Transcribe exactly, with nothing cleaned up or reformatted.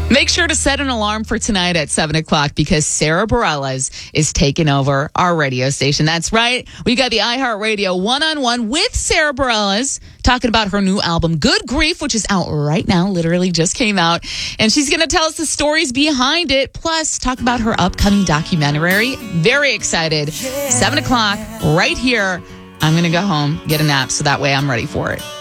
Make sure to set an alarm for tonight at seven o'clock because Sarah Bareilles is taking over our radio station. That's right. We got the iHeartRadio one-on-one with Sarah Bareilles talking about her new album, Good Grief, which is out right now, literally just came out. And she's going to tell us the stories behind it, plus talk about her upcoming documentary. Very excited. seven o'clock right here. I'm going to go home, get a nap, so that way I'm ready for it.